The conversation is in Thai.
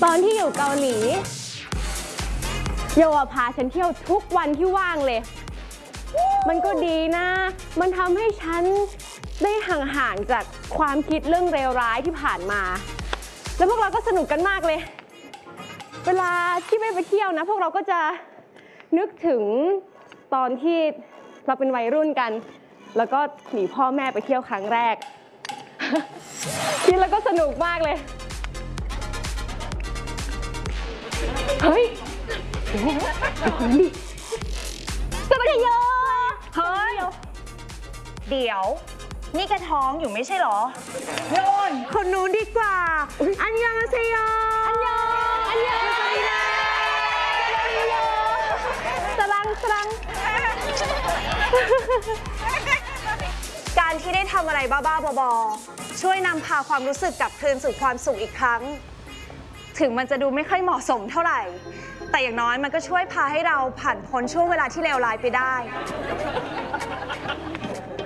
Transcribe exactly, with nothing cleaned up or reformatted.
ตอนที่อยู่เกาหลีโยพาฉันเที่ยวทุกวันที่ว่างเลยมันก็ดีนะมันทำให้ฉันได้ห่างๆจากความคิดเรื่องเลวร้ายที่ผ่านมาแล้วพวกเราก็สนุกกันมากเลยเวลาที่ไม่ไปเที่ยวนะพวกเราก็จะนึกถึงตอนที่เราเป็นวัยรุ่นกันแล้วก็หนีพ่อแม่ไปเที่ยวครั้งแรกคิดแล้วก็สนุกมากเลยเฮ้ยเดี๋ยวคนนี้จะไปเยอะเฮ้ยเดี๋ยวนี่แกท้องอยู่ไม่ใช่หรอโยนคนนู้นดีกว่าอันยังอาเซโยอันยองอันยองสลังสลังการที่ได้ทำอะไรบ้าๆบอๆช่วยนำพาความรู้สึกกลับคืนสู่ความสุขอีกครั้งถึงมันจะดูไม่ค่อยเหมาะสมเท่าไหร่แต่อย่างน้อยมันก็ช่วยพาให้เราผ่านพ้นช่วงเวลาที่เลวร้ายไปได้